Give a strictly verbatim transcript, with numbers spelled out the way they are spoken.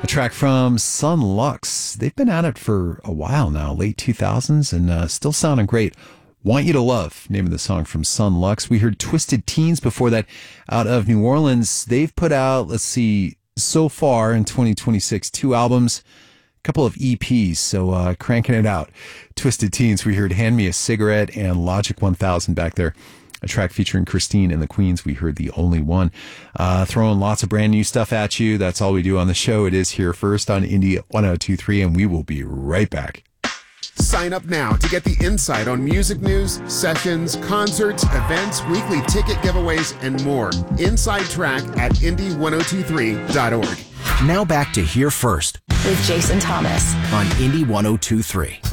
track from Sun Lux. They've been at it for a while now, late two thousands, and uh, still sounding great. Want You to Love, name of the song from Sun Lux. We heard Twisted Teens before that out of New Orleans. They've put out, let's see, so far in twenty twenty-six, two albums, a couple of E Ps, so uh, cranking it out. Twisted Teens, we heard Hand Me a Cigarette and Logic one thousand back there. A track featuring Christine and the Queens, we heard The Only One. Uh, throwing lots of brand new stuff at you. That's all we do on the show. It is Here First on Indie one oh two point three, and we will be right back. Sign up now to get the insight on music news, sessions, concerts, events, weekly ticket giveaways, and more. Inside Track at indie ten twenty-three dot org. Now back to Here First with Jason Thomas on Indie ten twenty-three.